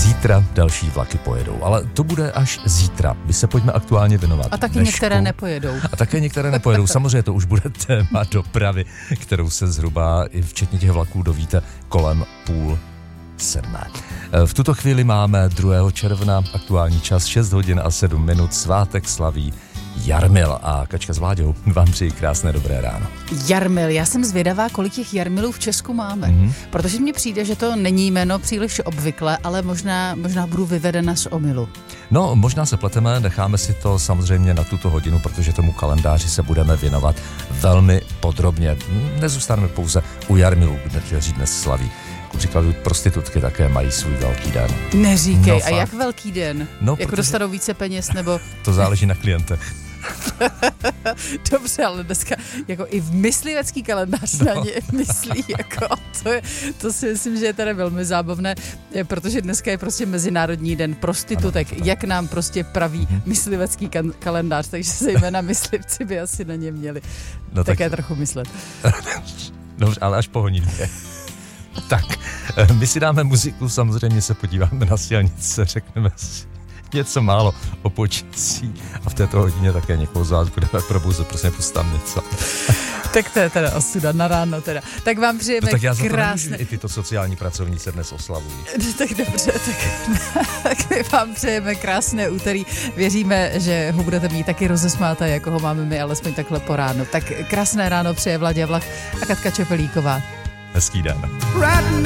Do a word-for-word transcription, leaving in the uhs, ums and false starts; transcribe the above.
zítra další vlaky pojedou, ale to bude až zítra. My se pojďme aktuálně věnovat A taky dnešku. některé nepojedou. A také některé nepojedou. Samozřejmě to už bude téma dopravy, kterou se zhruba i včetně těch vlaků dovíte kolem půl sedmé. V tuto chvíli máme druhého června, aktuální čas šest hodin a sedm minut, svátek slaví Jarmil a Kačka s Vláďou vám přeji krásné dobré ráno. Jarmil, já jsem zvědavá, kolik těch Jarmilů v Česku máme, Mm-hmm. protože mně přijde, že to není jméno příliš obvykle, ale možná, možná budu vyvedena z omylu. No, možná se pleteme, necháme si to samozřejmě na tuto hodinu, protože tomu kalendáři se budeme věnovat velmi podrobně. Nezůstaneme pouze u Jarmilů, kteří dnes slaví. Ku příkladu prostitutky také mají svůj velký den. Neříkej, No, a fakt. Jak velký den? No, jako protože- dostanou více peněz, nebo... To záleží na klientech. Dobře, ale dneska jako i v myslivecký kalendář No. na ně myslí, jako to, je, to si myslím, že je tady velmi zábavné, protože dneska je prostě Mezinárodní den prostitutek, Ano, jak nám prostě praví Mhm. myslivecký kan- kalendář, takže zejména myslivci by asi na ně měli No, tak, také trochu myslet. dobře, ale až po hodině. Tak, eh, my si dáme muziku, samozřejmě se podíváme na silnice, řekneme si něco málo o počasí a v této hodině také někoho z vás budeme probouzet, prosím, pustam něco. Tak to je teda ostuda na ráno teda. Tak vám přejeme No tak já za to nemůžu, krásné... i tyto sociální pracovnice dnes oslavují. No, tak dobře, tak, tak my vám přejeme krásné úterý. Věříme, že ho budete mít taky rozesmáta, jako ho máme my, alespoň takhle po ránu. Tak krásné ráno přeje Vláďa Vlach a Katka Čepelíková. Hezký den. Right